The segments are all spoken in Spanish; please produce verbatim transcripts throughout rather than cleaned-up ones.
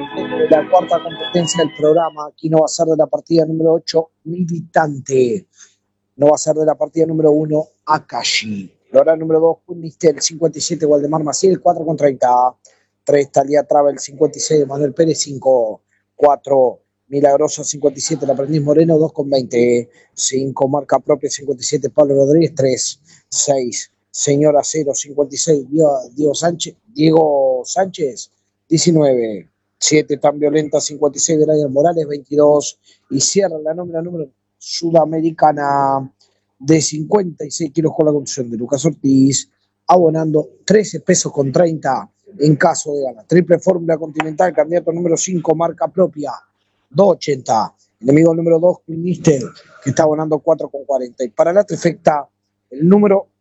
de la cuarta competencia del programa. Aquí no va a ser de la partida número ocho, Militante. No va a ser de la partida número uno, Akashi. La hora número dos, Nistel, cincuenta y siete, Waldemar Maciel, cuatro con treinta. tres, Talía Travel, cincuenta y seis, Manuel Pérez, cinco. cuatro, Milagroso, cincuenta y siete, La Aprendiz Moreno, dos con veinte. cinco, Marca Propia, cincuenta y siete, Pablo Rodríguez, tres. seis, Señora Cero, cincuenta y seis, Diego Sánchez, Diego Sánchez, diecinueve. siete, Tan Violenta, cincuenta y seis, Brian Morales, veintidós. Y cierra la nómina número sudamericana de cincuenta y seis kilos con la conducción de Lucas Ortiz, abonando trece pesos con treinta en caso de gana. Triple Fórmula Continental, candidato número cinco, Marca Propia, dos ochenta. Enemigo número dos, Mister, que está abonando cuatro con cuarenta. Y para la trifecta, el número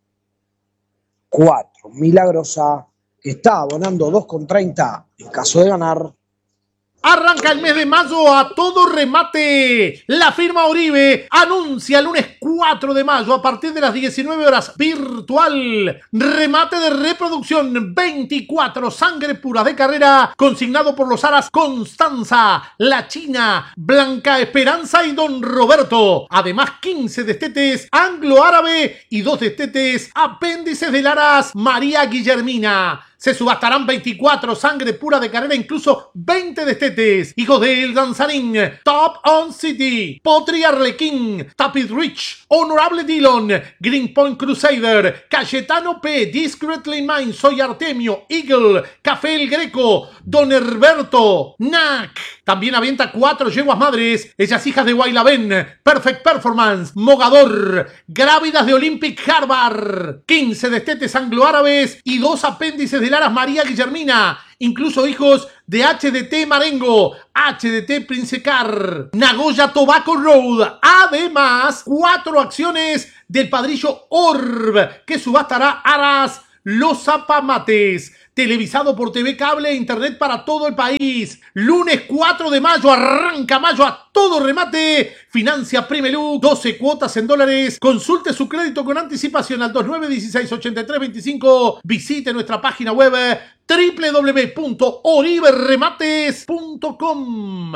cuatro, Milagrosa, que está abonando dos con treinta en caso de ganar. Arranca el mes de mayo a todo remate. La firma Oribe anuncia el lunes cuatro de mayo a partir de las diecinueve horas virtual. Remate de reproducción veinticuatro, sangre pura de carrera, consignado por los aras Constanza, La China, Blanca Esperanza y Don Roberto. Además, quince destetes anglo-árabe y dos destetes apéndices del aras María Guillermina. Se subastarán veinticuatro, sangre pura de carrera, incluso veinte destetes. Hijos de El Danzarín, Top On City, Potri Arlequín, Tapit Rich, Honorable Dillon, Greenpoint Crusader, Cayetano P, Discreetly Mine, Soy Artemio, Eagle, Café El Greco, Don Herberto, Nac. También avienta cuatro yeguas madres, ellas hijas de Guaylabén, Perfect Performance, Mogador, Grávidas de Olympic Harvard, quince destetes anglo-árabes y dos apéndices de Laras María Guillermina, incluso hijos de H D T Marengo, H D T Princecar, Nagoya Tobacco Road. Además, cuatro acciones del padrillo Orb, que subastará aras Los Zapamates. Televisado por T V Cable e Internet para todo el país. Lunes cuatro de mayo, arranca mayo a todo remate. Financia Primelú, doce cuotas en dólares. Consulte su crédito con anticipación al veintinueve dieciséis ochenta y tres veinticinco. Visite nuestra página web doble u doble u doble u punto oribe remates punto com.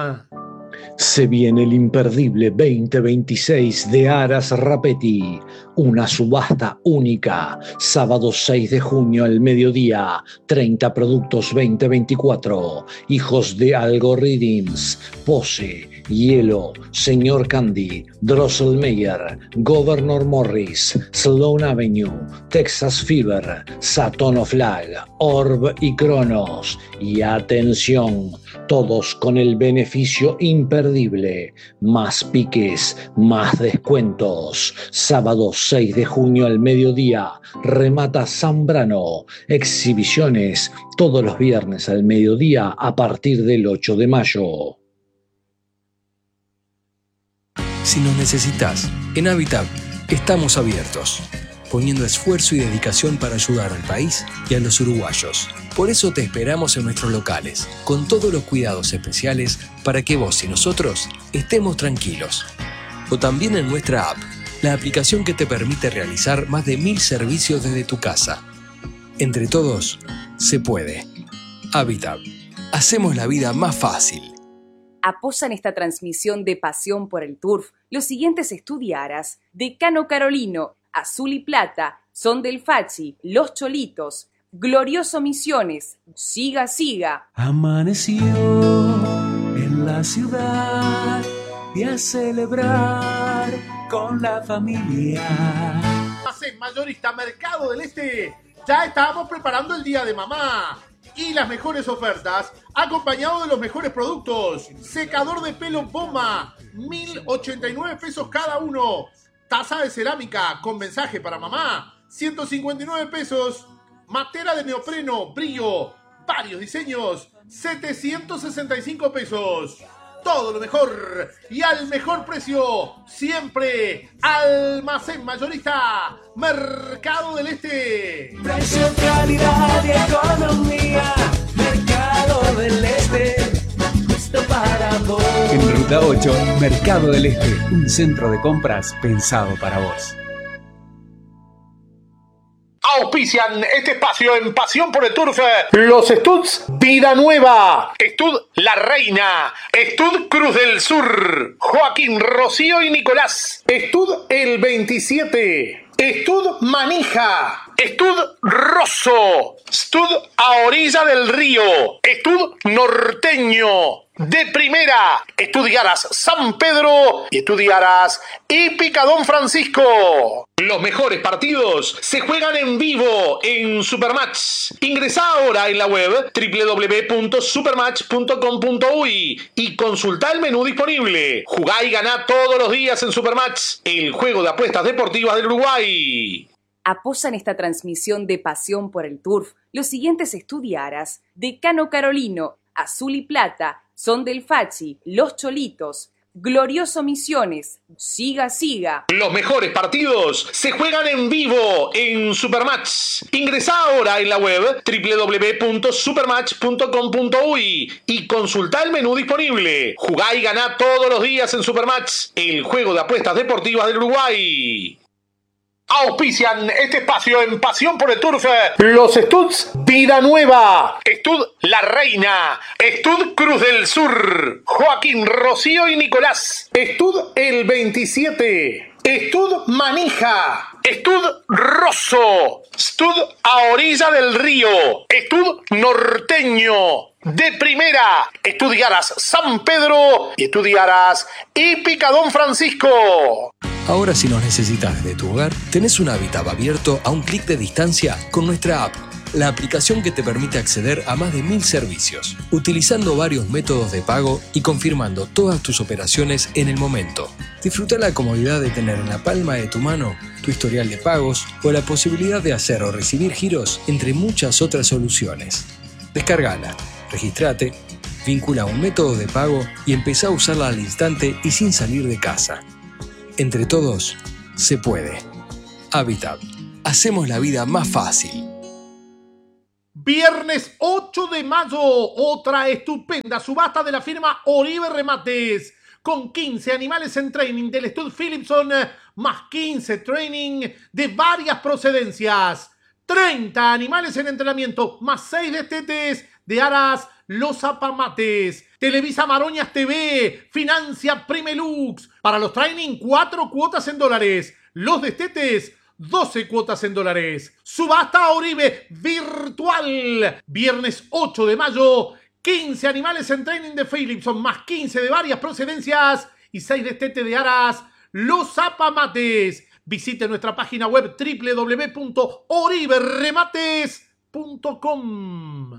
Se viene el imperdible veinte veintiséis de Aras Rapetti, una subasta única, sábado seis de junio al mediodía, treinta productos veinte veinticuatro, hijos de Algorithms, Pose, Hielo, Señor Candy, Drosselmeyer, Governor Morris, Sloan Avenue, Texas Fever, Saturn Flag, Orb y Cronos. Y atención, todos con el beneficio imperdible, más piques, más descuentos. Sábado seis de junio al mediodía, remata Zambrano. Exhibiciones todos los viernes al mediodía a partir del ocho de mayo. Si nos necesitas, en Habitat estamos abiertos, poniendo esfuerzo y dedicación para ayudar al país y a los uruguayos. Por eso te esperamos en nuestros locales, con todos los cuidados especiales para que vos y nosotros estemos tranquilos. O también en nuestra app, la aplicación que te permite realizar más de mil servicios desde tu casa. Entre todos, se puede. Habitat. Hacemos la vida más fácil. Apoyan esta transmisión de Pasión por el Turf los siguientes estudiaras: Decano Carolino, Azul y Plata, Son del Fachi, Los Cholitos, Glorioso Misiones, Siga Siga. Amaneció en la ciudad y a celebrar con la familia. Almacén Mayorista Mercado del Este, ya estábamos preparando el Día de Mamá. Y las mejores ofertas, acompañado de los mejores productos. Secador de pelo Poma, mil ochenta y nueve pesos cada uno. Taza de cerámica con mensaje para mamá, ciento cincuenta y nueve pesos. Matera de neopreno, brillo, varios diseños, setecientos sesenta y cinco pesos. Todo lo mejor y al mejor precio. Siempre Almacén Mayorista Mercado del Este. Precio, calidad y economía. Mercado del Este. Justo para vos. En Ruta ocho, Mercado del Este. Un centro de compras pensado para vos. Auspician este espacio en Pasión por el Turf los Studs Vida Nueva, Stud La Reina, Stud Cruz del Sur, Joaquín, Rocío y Nicolás, Stud El veintisiete, Stud Manija, Stud Rosso, Stud A Orilla del Río, Stud Norteño, de Primera, Estudiaras San Pedro y Estudiaras Hípica Don Francisco. Los mejores partidos se juegan en vivo en Supermatch. Ingresá ahora en la web doble u doble u doble u punto supermatch punto com punto uy y consultá el menú disponible. Jugá y ganá todos los días en Supermatch, el juego de apuestas deportivas del Uruguay. Apoyan esta transmisión de Pasión por el Turf los siguientes estudiaras: Decano Carolino, Azul y Plata, Son del Fachi, Los Cholitos, Glorioso Misiones, Siga Siga. Los mejores partidos se juegan en vivo en Supermatch. Ingresá ahora en la web doble u doble u doble u punto supermatch punto com punto uy y consultá el menú disponible. Jugá y ganá todos los días en Supermatch, el juego de apuestas deportivas del Uruguay. Auspician este espacio en Pasión por el Turf los Studs Vida Nueva, Stud La Reina, Stud Cruz del Sur, Joaquín, Rocío y Nicolás, Stud El veintisiete, Stud Manija, Stud Rosso, Stud A Orilla del Río, Stud Norteño, de Primera, Estudiaras San Pedro y Estudiaras Hípica Don Francisco. Ahora, si nos necesitas desde tu hogar, tenés un Habitab abierto a un clic de distancia con nuestra app, la aplicación que te permite acceder a más de mil servicios, utilizando varios métodos de pago y confirmando todas tus operaciones en el momento. Disfruta la comodidad de tener en la palma de tu mano tu historial de pagos o la posibilidad de hacer o recibir giros, entre muchas otras soluciones. Descárgala, registrate, vincula un método de pago y empezá a usarla al instante y sin salir de casa. Entre todos, se puede. Habitab. Hacemos la vida más fácil. Viernes ocho de mayo, otra estupenda subasta de la firma Oribe Remates, con quince animales en training del Stud Philipson, más quince training de varias procedencias. treinta animales en entrenamiento, más seis destetes de Aras Los Apamates. Televisa Maroñas T V, financia Primelux. Para los training, cuatro cuotas en dólares. Los destetes, doce cuotas en dólares. Subasta Oribe virtual. Viernes ocho de mayo, quince animales en training de Philipson, más quince de varias procedencias y seis destetes de Aras Los Apamates. Visite nuestra página web doble u doble u doble u punto oribe remates punto com.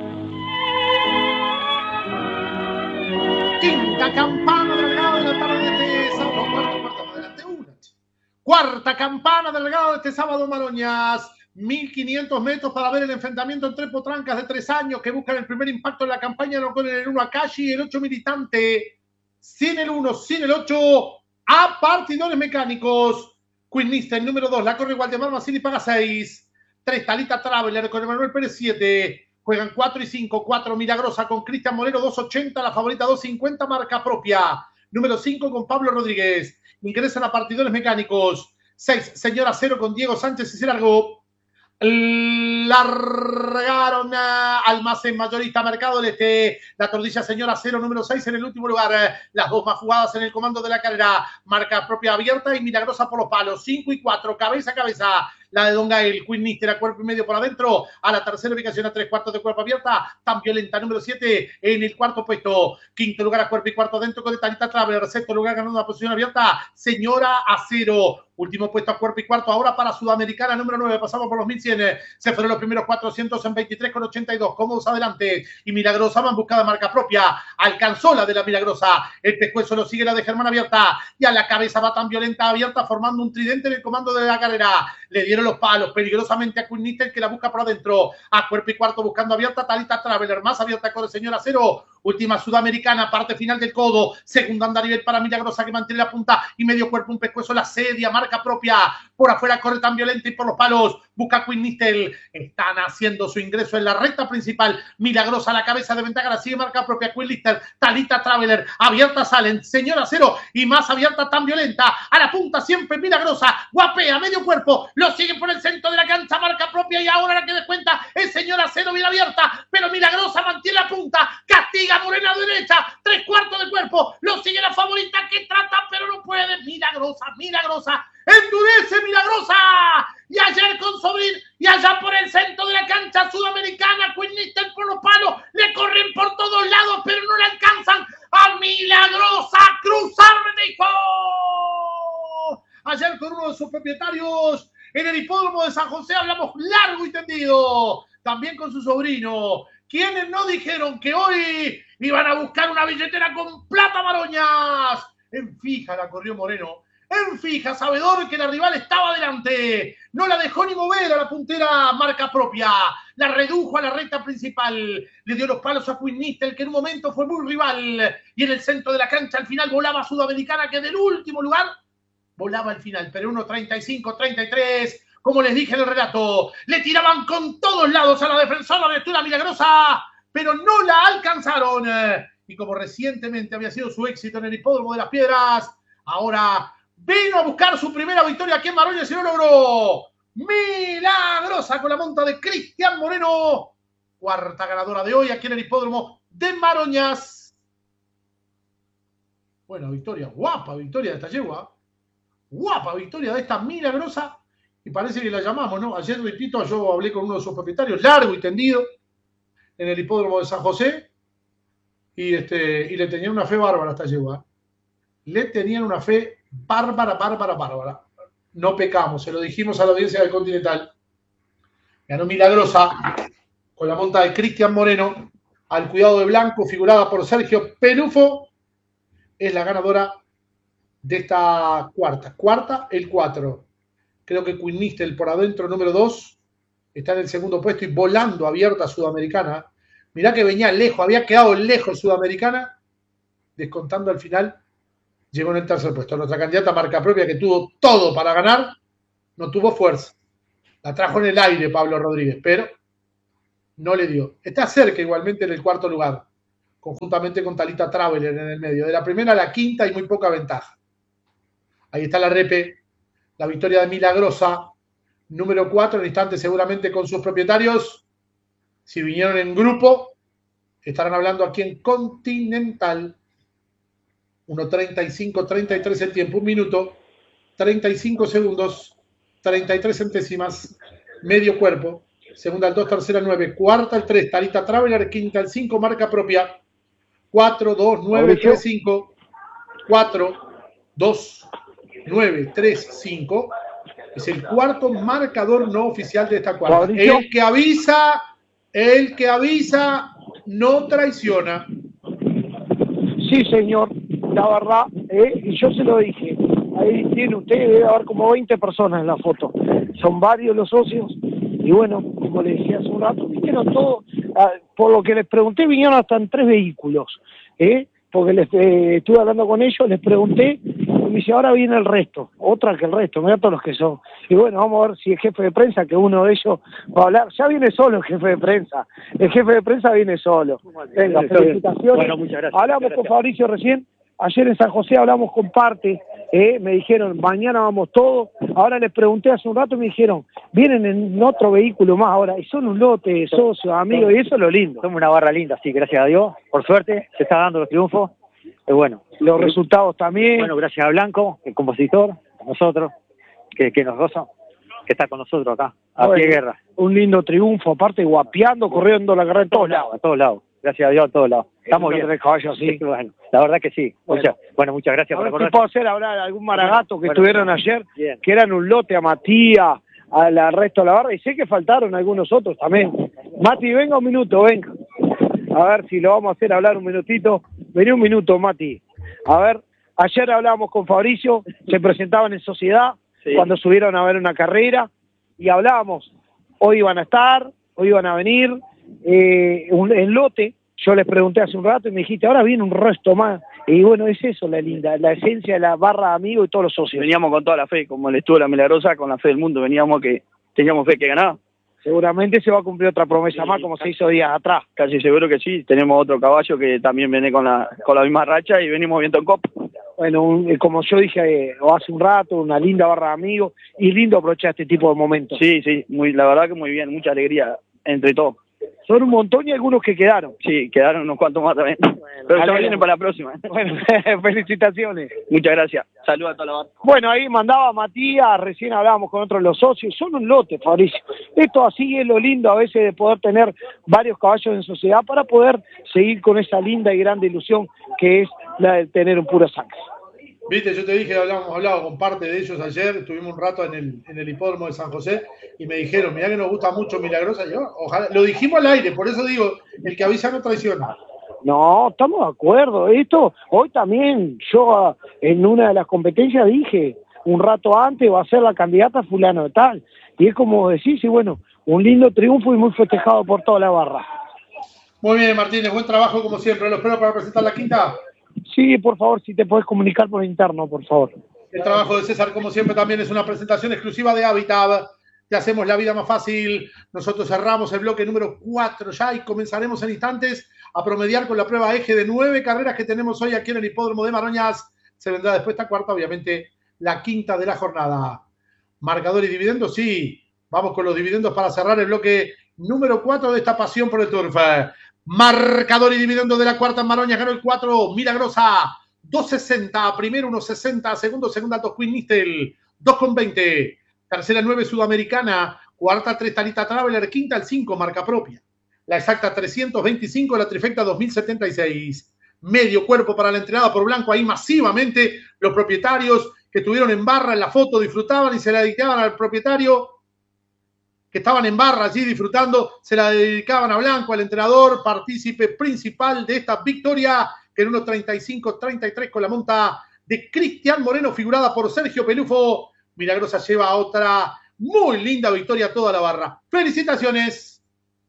Quinta campana del legado de la tarde de este sábado. Cuarto, cuarto, adelante, una. Cuarta campana del legado de este sábado, Maroñas. mil quinientos metros para ver el enfrentamiento entre potrancas de tres años que buscan el primer impacto en la campaña, no con el uno Akashi, el ocho Militante. Sin el uno, sin el ocho, a partidores mecánicos. Queen el número dos, la corre Waldemar Basili, paga seis. tres, Talita Traveler con Emanuel Pérez, siete. Juegan cuatro y cinco, cuatro Milagrosa con Cristian Moreno, dos ochenta, la favorita dos cincuenta, marca propia. Número cinco con Pablo Rodríguez. Ingresan a partidores mecánicos. seis, Señora Cero con Diego Sánchez y se largó. Largaron a Almacén Mayorista Mercado del Este. La Tordilla Señora Cero, número seis en el último lugar. Las dos más jugadas en el comando de la carrera. Marca propia abierta y Milagrosa por los palos. cinco y cuatro, cabeza a cabeza. La de Don Gael, Queen Nister a cuerpo y medio por adentro. A la tercera ubicación a tres cuartos de cuerpo abierta. Tan violenta, número siete en el cuarto puesto. Quinto lugar a cuerpo y cuarto adentro con Talita Traveler. Sexto lugar ganando una posición abierta. Señora Acero. Último puesto a cuerpo y cuarto ahora para Sudamericana, número nueve. Pasamos por los mil cien. Se fueron los primeros cuatrocientos en veintitrés con ochenta y dos. Cómodos adelante. Y Milagrosa va en busca de marca propia. Alcanzó la de la Milagrosa. El pescuezo lo sigue la de Germán abierta. Y a la cabeza va tan violenta abierta formando un tridente en el comando de la carrera. Le dieron los palos peligrosamente a Queen Nister que la busca por adentro. A cuerpo y cuarto buscando abierta. Talita Traveler. Más abierta con el señor Acero. Última Sudamericana, parte final del codo. Segundo andarivel para Milagrosa que mantiene la punta y medio cuerpo, un pescuezo, la sedia, marca propia. Por afuera corre tan violenta y por los palos busca Queen Nistel. Están haciendo su ingreso en la recta principal. Milagrosa a la cabeza de ventaja, la sigue marca propia Queen Nistel. Mister, Talita Traveler, abierta salen, Señora Cero y más abierta tan violenta, a la punta siempre Milagrosa, guapea, medio cuerpo, lo sigue por el centro de la cancha, marca propia y ahora la que descuenta es Señora Cero bien abierta, pero Milagrosa mantiene la punta, castiga a Morena derecha, tres cuartos de cuerpo, lo sigue la favorita que trata pero no puede, Milagrosa, Milagrosa, endurece Milagrosa, y ayer con Sobrín, y allá por el centro de la cancha sudamericana, Queen Mister por los palos, le corren por todos lados, pero no le alcanzan a Milagrosa cruzar, dijo. Ayer con uno de sus propietarios en el hipódromo de San José hablamos largo y tendido, también con su sobrino, quienes no dijeron que hoy iban a buscar una billetera con plata Maroñas. En fija la corrió Moreno, en fija, sabedor que la rival estaba delante, no la dejó ni mover a la puntera marca propia, la redujo a la recta principal, le dio los palos a Queen Mister, que en un momento fue muy rival, y en el centro de la cancha al final volaba Sudamericana, que del último lugar volaba al final, pero uno treinta y cinco treinta y tres, como les dije en el relato, le tiraban con todos lados a la defensora de Tula Milagrosa, pero no la alcanzaron, y como recientemente había sido su éxito en el hipódromo de las Piedras, ahora vino a buscar su primera victoria aquí en Maroñas y lo logró. Milagrosa con la monta de Cristian Moreno, cuarta ganadora de hoy aquí en el hipódromo de Maroñas. Buena victoria, guapa victoria de esta yegua. Guapa victoria de esta Milagrosa, y parece que la llamamos, ¿no? Ayer, repito, yo hablé con uno de sus propietarios, largo y tendido, en el hipódromo de San José, y, este, y le tenían una fe bárbara a esta yegua. Le tenían una fe bárbara, bárbara, bárbara. No pecamos, se lo dijimos a la audiencia del Continental. Ganó Milagrosa con la monta de Cristian Moreno, al cuidado de Blanco, figurada por Sergio Pelufo, es la ganadora de esta cuarta. Cuarta, el cuatro. Creo que Queen Mister por adentro, número dos, está en el segundo puesto y volando abierta Sudamericana. Mirá que venía lejos, había quedado lejos Sudamericana, descontando al final, llegó en el tercer puesto. Nuestra candidata marca propia, que tuvo todo para ganar, no tuvo fuerza. La trajo en el aire Pablo Rodríguez, pero no le dio. Está cerca igualmente en el cuarto lugar, conjuntamente con Talita Traveler en el medio. De la primera a la quinta hay muy poca ventaja. Ahí está la repe, la victoria de Milagrosa, número cuatro, en instante seguramente con sus propietarios. Si vinieron en grupo, estarán hablando aquí en Continental. uno treinta y cinco treinta y tres el tiempo, un minuto, treinta y cinco segundos, treinta y tres centésimas, medio cuerpo. Segunda al dos, tercera al nueve, cuarta al tres, Talita Traveler, quinta al cinco, marca propia. cuatro, dos, nueve, tres, cinco, cuatro, dos, nueve, tres, cinco. Es el cuarto marcador no oficial de esta cuarta. Fabricio. El que avisa, el que avisa no traiciona. Sí, señor, la verdad, eh, y yo se lo dije, ahí tiene usted, debe haber como veinte personas en la foto, son varios los socios, y bueno, como le decía hace un rato, vinieron todos, ah, por lo que les pregunté, vinieron hasta en tres vehículos, ¿eh? porque les, eh, estuve hablando con ellos, les pregunté, y me dice, ahora viene el resto, otra que el resto, mira todos los que son. Y bueno, vamos a ver si el jefe de prensa, que uno de ellos va a hablar, ya viene solo el jefe de prensa, el jefe de prensa viene solo. Venga, felicitaciones. Bueno, muchas gracias. Hablamos muchas gracias. con Fabricio recién, ayer en San José hablamos con parte, eh, me dijeron, mañana vamos todos, ahora les pregunté hace un rato y me dijeron, vienen en otro vehículo más ahora, y son un lote de socios, amigos, y eso es lo lindo. Somos una barra linda, sí, gracias a Dios, por suerte, se está dando los triunfos, y bueno. Los resultados también. Bueno, gracias a Blanco, el compositor, a nosotros, que, que nos goza, que está con nosotros acá, a bueno, pie de guerra. Un lindo triunfo, aparte guapeando, corriendo la carrera en todos lados. A todos lados, gracias a Dios, a todos lados. Estamos bien. De caballo, sí. Sí, bueno, la verdad que sí. Bueno, muchas, bueno, muchas gracias a por ver acordar. si puedo hacer hablar algún maragato que bueno, estuvieron bueno, ayer, bien. Que eran un lote a Matías, a la resto de la barra, y sé que faltaron algunos otros también. Mati, venga un minuto, venga. A ver si lo vamos a hacer hablar un minutito. Vení un minuto, Mati. A ver, ayer hablábamos con Fabricio, se presentaban en sociedad, sí, cuando subieron a ver una carrera, y hablábamos, hoy iban a estar, hoy iban a venir, eh, un, el lote, yo les pregunté hace un rato y me dijiste, ahora viene un resto más, y bueno, es eso la linda, la esencia de la barra de amigos y todos los socios. Veníamos con toda la fe, como le estuvo la Milagrosa, con la fe del mundo, veníamos que teníamos fe que ganaba, seguramente se va a cumplir otra promesa Sí, más como se hizo días atrás. Casi seguro que sí. Tenemos otro caballo que también viene con la, con la misma racha y venimos viendo en copa. Bueno, un- como yo dije eh, hace un rato, una linda barra de amigos y lindo aprovechar este tipo de momentos. Sí, sí, muy, la verdad que muy bien, mucha alegría entre todos. Son un montón y algunos que quedaron. Sí, quedaron unos cuantos más también. Pero ya dale. vienen para la próxima. Bueno, felicitaciones. Muchas gracias. Saludos a toda la barra. Bueno, ahí mandaba Matías, recién hablábamos con otros de los socios, son un lote, Fabricio. Esto así es lo lindo a veces de poder tener varios caballos en sociedad para poder seguir con esa linda y grande ilusión que es la de tener un puro sangre. Viste, yo te dije, hablamos, hablado con parte de ellos ayer, estuvimos un rato en el, en el hipódromo de San José y me dijeron, mirá que nos gusta mucho Milagrosa. Yo, ojalá, lo dijimos al aire, por eso digo, el que avisa no traiciona. No, estamos de acuerdo. Esto, hoy también, yo ah, en una de las competencias dije, un rato antes va a ser la candidata fulano de tal. Y es como decís, y bueno, un lindo triunfo y muy festejado por toda la barra. Muy bien, Martínez, buen trabajo como siempre. Lo espero para presentar la quinta. Sí, por favor, si te podés comunicar por interno, por favor. El trabajo de César, como siempre, también es una presentación exclusiva de Habitat. Te hacemos la vida más fácil. Nosotros cerramos el bloque número cuatro ya y comenzaremos en instantes a promediar con la prueba eje de nueve carreras que tenemos hoy aquí en el hipódromo de Maroñas. Se vendrá después esta cuarta, obviamente, la quinta de la jornada. Marcador y dividendos, sí. Vamos con los dividendos para cerrar el bloque número cuatro de esta pasión por el turf. Marcador y dividendo de la cuarta en Maroñas, ganó el cuatro, Milagrosa, dos sesenta, primero uno sesenta, segundo, segunda Dos Queen Nistel, dos con veinte, tercera nueve Sudamericana, cuarta tres Talita Traveler, quinta el cinco, marca propia, la exacta trescientos veinticinco, la trifecta dos mil setenta y seis, medio cuerpo para la entrenada por Blanco, ahí masivamente los propietarios que estuvieron en barra en la foto disfrutaban y se la dedicaban al propietario, que estaban en barra allí disfrutando, se la dedicaban a Blanco, al entrenador, partícipe principal de esta victoria, que en uno treinta y cinco treinta y tres con la monta de Cristian Moreno, figurada por Sergio Pelufo. Milagrosa lleva otra muy linda victoria a toda la barra. ¡Felicitaciones!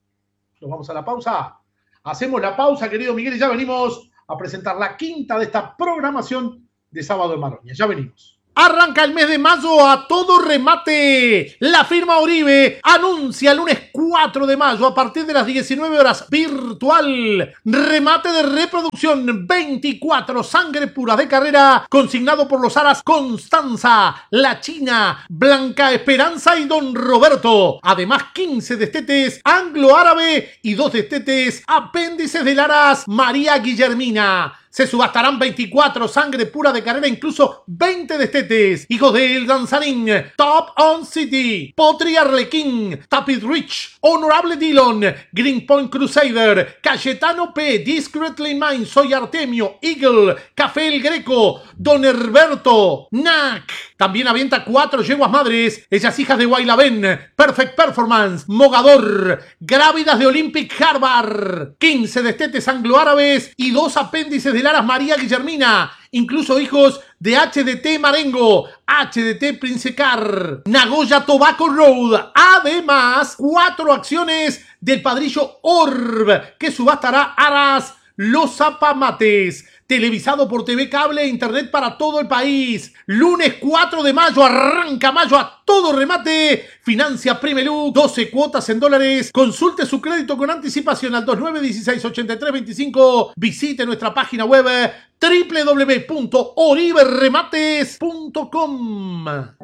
Nos vamos a la pausa. Hacemos la pausa, querido Miguel, y ya venimos a presentar la quinta de esta programación de Sábado en Maroña. Ya venimos. Arranca el mes de mayo a todo remate. La firma Oribe anuncia el lunes cuatro de mayo a partir de las diecinueve horas virtual. Remate de reproducción veinticuatro, sangre pura de carrera, consignado por los aras Constanza, La China, Blanca Esperanza y Don Roberto. Además, quince destetes anglo-árabe y dos destetes apéndices del aras María Guillermina. Se subastarán veinticuatro, sangre pura de carrera, incluso veinte destetes. Hijos de El Danzarín, Top On City, Potri Arlequín, Tapit Rich, Honorable Dillon, Green Point Crusader, Cayetano P, Discreetly Mine, Soy Artemio, Eagle, Café El Greco, Don Herberto, Nac. También avienta cuatro yeguas madres, ellas hijas de Guaylabén, Perfect Performance, Mogador, Grávidas de Olympic Harvard, quince destetes anglo-árabes y dos apéndices de Laras María Guillermina, incluso hijos de H D T Marengo, H D T Princecar, Nagoya Tobacco Road. Además, cuatro acciones del padrillo Orb, que subastará aras Los Zapamates. Televisado por T V Cable e Internet para todo el país. Lunes cuatro de mayo, arranca mayo a todo remate. Financia Primelú, doce cuotas en dólares. Consulte su crédito con anticipación al dos nueve uno seis ocho tres dos cinco. Visite nuestra página web doble u doble u doble u punto oribe remates punto com.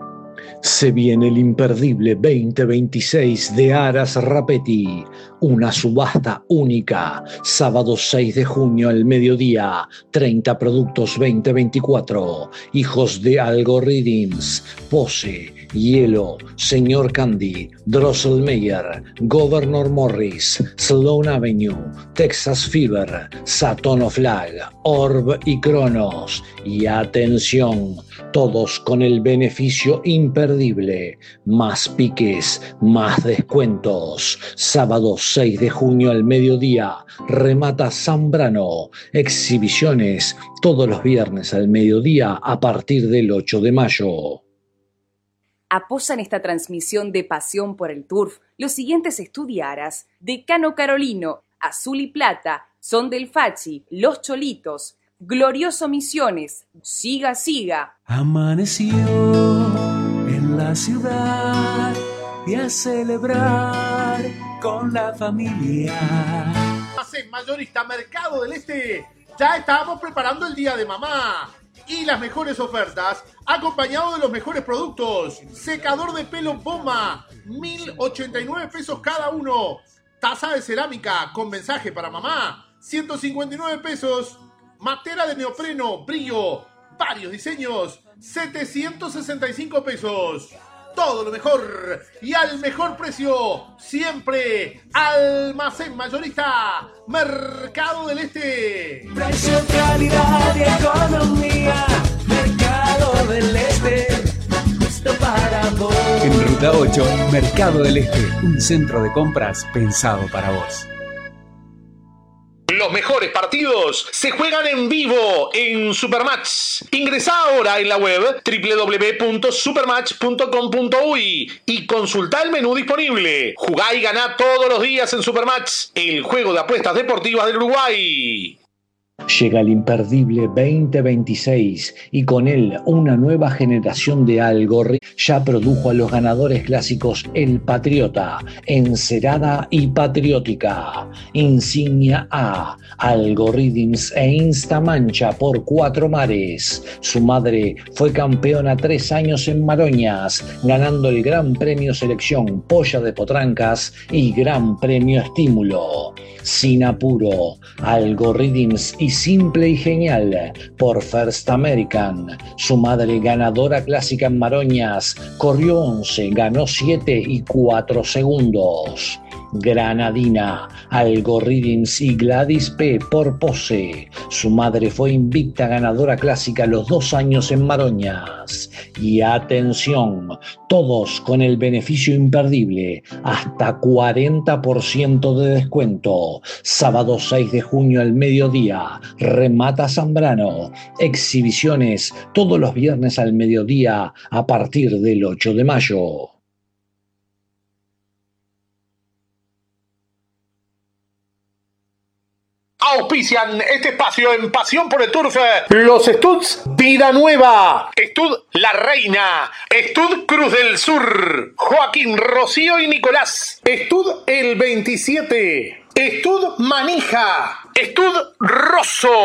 Se viene el imperdible veinte veintiséis de Aras Rapetti, una subasta única, sábado seis de junio al mediodía, treinta productos veinte veinticuatro, hijos de Algorithms, Pose, Hielo, Señor Candy, Drosselmeyer, Governor Morris, Sloan Avenue, Texas Fever, Saturn Flag, Orb y Cronos. Y atención, todos con el beneficio imperdible, más piques, más descuentos. Sábado seis de junio al mediodía, remata Zambrano. Exhibiciones todos los viernes al mediodía a partir del ocho de mayo. Apoyan esta transmisión de Pasión por el Turf los siguientes estudiaras: Decano Carolino, Azul y Plata, Son del Fachi, Los Cholitos, Glorioso Misiones, Siga Siga. Amaneció en la ciudad y a celebrar con la familia. Almacén Mayorista Mercado del Este, ya estábamos preparando el Día de Mamá. Y las mejores ofertas, acompañado de los mejores productos. Secador de pelo Poma, mil ochenta y nueve pesos cada uno. Taza de cerámica con mensaje para mamá, ciento cincuenta y nueve pesos. Matera de neopreno, brillo, varios diseños, setecientos sesenta y cinco pesos. Todo lo mejor y al mejor precio. Siempre Almacén Mayorista Mercado del Este. Precio, calidad y economía. Mercado del Este. Justo para vos. En Ruta ocho, Mercado del Este. Un centro de compras pensado para vos. Los mejores partidos se juegan en vivo en Supermatch. Ingresá ahora en la web doble u doble u doble u punto supermatch punto com punto uy y consultá el menú disponible. Jugá y ganá todos los días en Supermatch, el juego de apuestas deportivas del Uruguay. Llega el imperdible veinte veintiséis y con él una nueva generación de algoritmos. Ya produjo a los ganadores clásicos El Patriota, Encerada y Patriótica, Insignia A, Algorithms e Instamancha por Cuatro Mares. Su madre fue campeona tres años en Maroñas, ganando el Gran Premio Selección Polla de Potrancas y Gran Premio Estímulo. Sin apuro, Algorithms y Simple y Genial por First American. Su madre ganadora clásica en Maroñas, corrió once, ganó siete y cuatro segundos. Granadina, Algorithms y Gladys P. por Pose. Su madre fue invicta ganadora clásica los dos años en Maroñas. Y atención, todos con el beneficio imperdible, hasta cuarenta por ciento de descuento. Sábado seis de junio al mediodía, remata Zambrano. Exhibiciones todos los viernes al mediodía a partir del ocho de mayo. Auspician este espacio en Pasión por el Turf. Los Studs Vida Nueva, Stud La Reina, Stud Cruz del Sur, Joaquín, Rocío y Nicolás, Stud El veintisiete, Stud Manija, Stud Rosso.